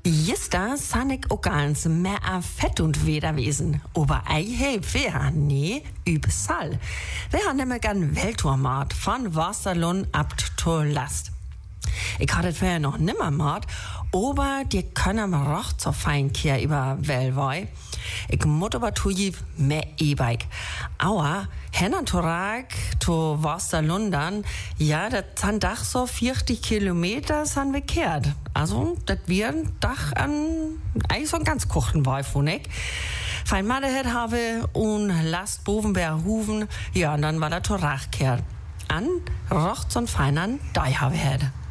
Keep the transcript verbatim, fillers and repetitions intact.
Gistern san ich auch ganz mehr a Fett und Wederwesen. Aber ei heb wer? Nee, überall. Wir haben nämlich gern Welttourmat von Wasserlund ab zur Last. Ich hatte es vorher noch nimmer gemacht, aber die können mir auch so fein kehr über Wellwei. Ich muss aber tue mehr E-Bike. Aber hennen Torak to Wasserlundern, ja, das sind doch so vierzig Kilometer sind wir kehrt. Also, das wären doch an, eigentlich so ein ganz kurzen Weg von ich. Fein Madehet habe und Last Bovenberg Huven, ja, und dann war der Torak kehrt. An rocht so ein feinen Dei habe hätte.